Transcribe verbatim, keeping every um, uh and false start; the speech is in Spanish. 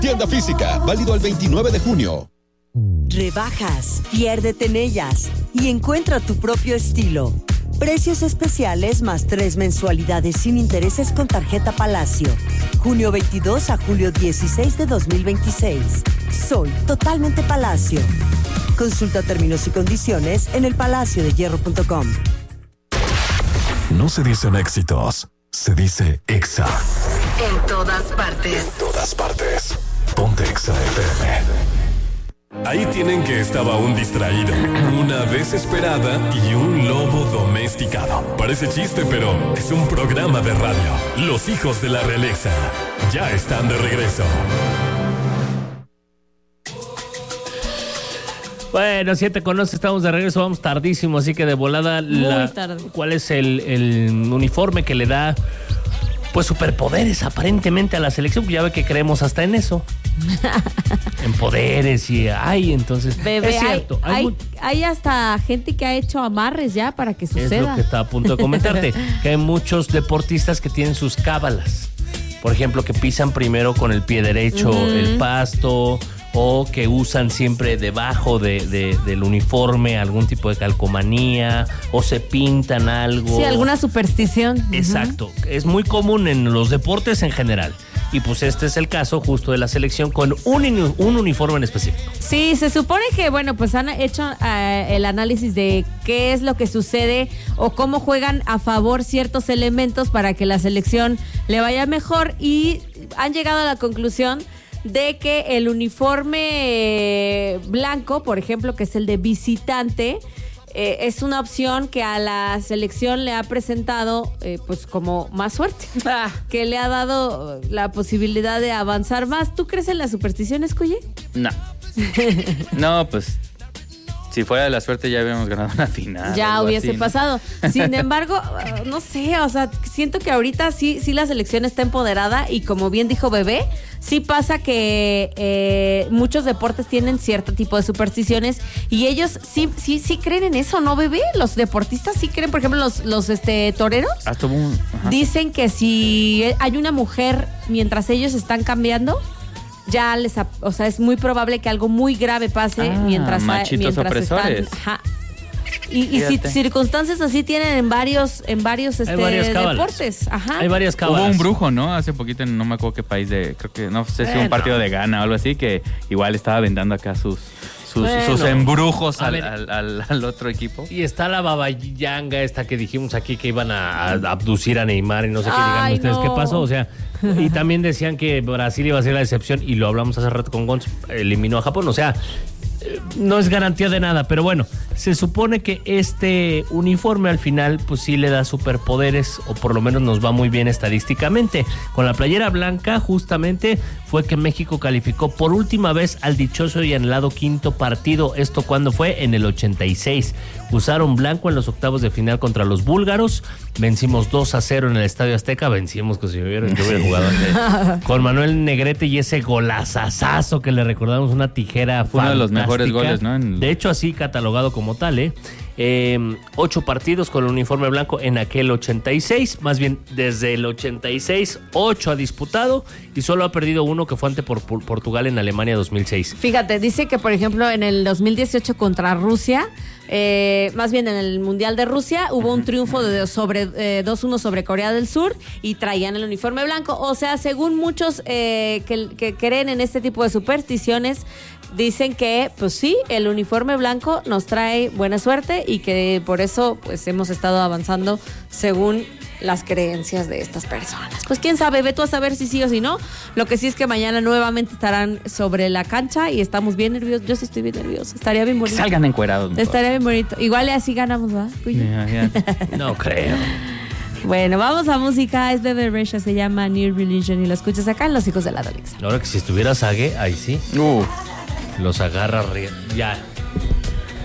Tienda física, válido el veintinueve de junio. Rebajas, piérdete en ellas y encuentra tu propio estilo. Precios especiales más tres mensualidades sin intereses con tarjeta Palacio. Junio veintidós a julio dieciséis de dos mil veintiséis. Soy totalmente Palacio. Consulta términos y condiciones en el palacio de hierro punto com. No se dicen éxitos, se dice Exa. En todas partes. En todas partes. Ponte Exa F M. Ahí tienen que estaba un distraído, una desesperada y un lobo domesticado. Parece chiste, pero es un programa de radio. Los hijos de la realeza ya están de regreso. Bueno, si te conoces, estamos de regreso, vamos tardísimo, así que de volada, la, tarde. ¿cuál es el, el uniforme que le da pues superpoderes aparentemente a la selección? Ya ve que creemos hasta en eso. En poderes y ay, entonces Bebé, es cierto. Hay, Hay, hay, muy, hay hasta gente que ha hecho amarres ya para que suceda. es lo que estaba a punto de comentarte, que hay muchos deportistas que tienen sus cábalas. Por ejemplo, que pisan primero con el pie derecho uh-huh. el pasto, o que usan siempre debajo de, de, del uniforme algún tipo de calcomanía, o se pintan algo. Sí, alguna superstición. Exacto. Uh-huh. Es muy común en los deportes en general. Y pues este es el caso justo de la selección con un, un uniforme en específico. Sí, se supone que, bueno, pues han hecho uh, el análisis de qué es lo que sucede o cómo juegan a favor ciertos elementos para que la selección le vaya mejor, y han llegado a la conclusión de que el uniforme blanco, por ejemplo, que es el de visitante, eh, es una opción que a la selección le ha presentado eh, pues como más suerte, ah. que le ha dado la posibilidad de avanzar más. ¿Tú crees en las supersticiones, Cuye? No. No, pues si fuera de la suerte ya habíamos ganado una final. Ya hubiese así, pasado. ¿No? Sin embargo, no sé, o sea, siento que ahorita sí, sí la selección está empoderada, y como bien dijo Bebé, sí pasa que eh, muchos deportes tienen cierto tipo de supersticiones y ellos sí, sí, sí creen en eso, ¿no, Bebé? Los deportistas sí creen, por ejemplo, los, los este toreros Hasta un, dicen que si hay una mujer mientras ellos están cambiando, ya les, o sea, es muy probable que algo muy grave pase ah, mientras, machitos mientras opresores. están. Ajá. Y, y si, circunstancias así tienen en varios, en varios este, deportes. Ajá. Hay varias cábalas. Hubo un brujo, ¿no? Hace poquito, no me acuerdo qué país de, creo que, no sé si eh, un partido no. de Ghana o algo así, que igual estaba vendando acá sus sus, bueno, sus embrujos al, ver, al, al, al otro equipo. Y está la babayanga esta que dijimos aquí que iban a, a abducir a Neymar y no sé qué. Digan Ay, ustedes no. qué pasó, o sea, y también decían que Brasil iba a ser la excepción y lo hablamos hace rato con Gonz, eliminó a Japón, o sea, no es garantía de nada, pero bueno, se supone que este uniforme al final pues sí le da superpoderes, o por lo menos nos va muy bien estadísticamente. Con la playera blanca justamente fue que México calificó por última vez al dichoso y anhelado quinto partido. ¿Esto cuándo fue? En el ochenta y seis. Usaron blanco en los octavos de final contra los búlgaros. Vencimos dos a cero en el Estadio Azteca. Vencimos, que si hubiera, yo hubiera jugado antes. Con Manuel Negrete y ese golazazazo que le recordamos, una tijera fue uno de los mejores goles, ¿no? En... De hecho, así catalogado como tal, ¿eh? Eh, ocho partidos con el uniforme blanco en aquel ochenta y seis, más bien desde el ochenta y seis, ocho ha disputado y solo ha perdido uno, que fue ante por, por Portugal en Alemania dos mil seis. Fíjate, dice que por ejemplo en el dos mil dieciocho contra Rusia, eh, más bien en el Mundial de Rusia, hubo un triunfo de sobre eh, dos uno sobre Corea del Sur y traían el uniforme blanco. O sea, según muchos eh, que, que creen en este tipo de supersticiones, dicen que, pues sí, el uniforme blanco nos trae buena suerte y que por eso, pues, hemos estado avanzando según las creencias de estas personas. Pues quién sabe, ve tú a saber si sí o si no. Lo que sí es que mañana nuevamente estarán sobre la cancha y estamos bien nerviosos. Yo sí estoy bien nerviosa. Estaría bien bonito. Salgan encuerados. Estaría bien bonito. Igual y así ganamos, ¿va? Yeah, yeah. No creo. Bueno, vamos a música. Es Bebe Rexha, se llama New Religion y lo escuchas acá en Los Hijos de la Dolixa. Ahora que si estuviera Sage, ahí sí. Uh. Los agarra, ya.